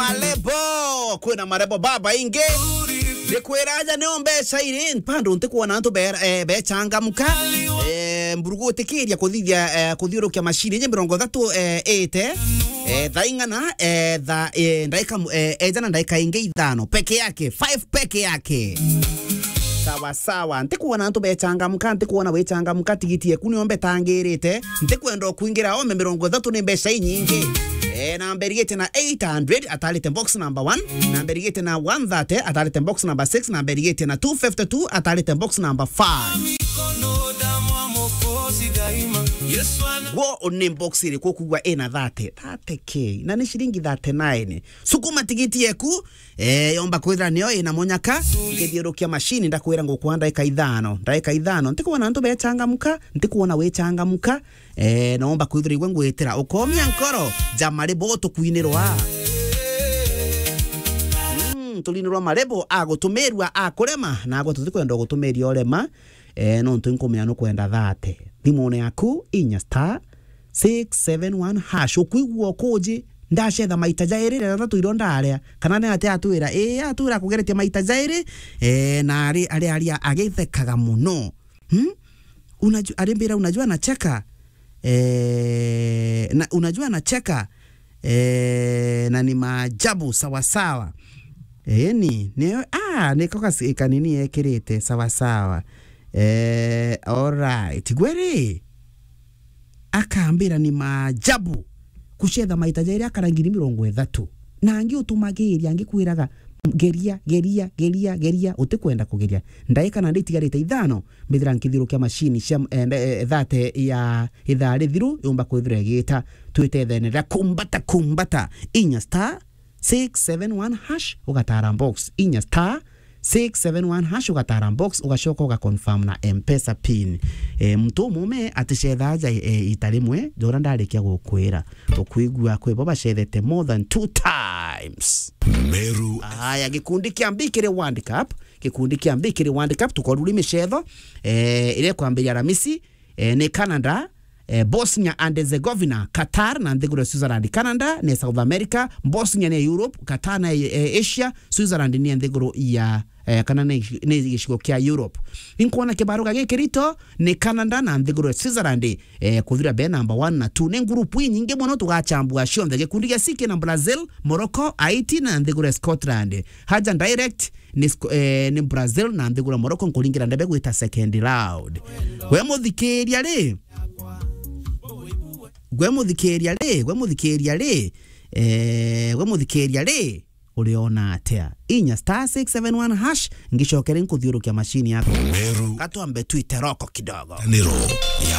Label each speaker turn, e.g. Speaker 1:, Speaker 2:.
Speaker 1: Malebo kwina marebo baba inge Dekweraja neombesha iri mpando ntikuona antu bechangamuka mburugu tikiria kuthithia kuthiurukia mashini nye 38 thaingana ndaika ejana ndaika inge ithano peke yake 5 peke yake sawa sawa ntikuona antu bechangamuka ntikuona wechangamuka tigiti yeku niombe tangirite ntikwenda kuingira ome 30 ni mbesha nyingi number gate na 800 atalite box number 1 number gate na 130 atalite box number 6 number gate na 252 atalite box number 5 wo ni box ile kokugwa ena 30k na ni shilingi 39 sukuma tigiti yeku yomba kwithira niyo ina monyaka ngithiurukia mashini ndakwira ngukwanda ndaika ithano ntikuona antu bechangamuka ntikuona wechangamuka naomba kwithira igwe ngwitira ukomia nkoro jamarebo tukwinirwa tulinirwa marebo agutumirwa akurema na ago tuthikwenda gutumiria orema no ntunkumenya no kwenda 30 thimone yaku inya *671 hash ukwigwo koji ndashetha maita jairi na tuiro ndaria kana ne ate atwira atwira kugeretia maita jairi na ari agithekaga muno unajua arimbira unajua nacheka na unajua nacheka na ni maajabu sawa sawa ni nikoka kanini yekirite sawa sawa alright gwere akambira ni maajabu kushetha maita jairi akarangiri 30 na angi utumagiria angi kwiraga geria utikwenda kugeria ndaika na nditigarite ithano mbithira nkithirukia mashini cia thate ya ithari thiru yomba kwithira gita twithethenera kumbata inya *671 hash ugatara box inya *671 hash ugatara box ugashoka ugaconfirm na M-Pesa pin mtu mume atishethaja itarimwe jora ndarikia gukwira ukwigua kwe baba shethete more than 2 times Meru aya gikundi kia mbikire World Cup tukoruri mishetho ile kwambiria Ramisi ni Canada Bosnia and Herzegovina, Qatar na nthiguro Switzerland, Canada ni South America, Bosnia ni Europe, Qatar na Asia, Switzerland ni nthiguro ya kana ni gicigo kia Europe. Inkuona kibaruga gikirito ni Canada na nthiguro Switzerland kuthira be number 1 na 2 ni group nyingi muno tugachambua cionthe gikundi gia siki na Brazil, Morocco, Haiti na nthiguro Scotland. Haja direct ni Brazil na nthiguro Morocco nkuringira ndebe gwita second round. We muthikeria ri uriona atia inya *671 hash ngicokere nkuthiurukia mashini yako katwambe Twitter roko kidogo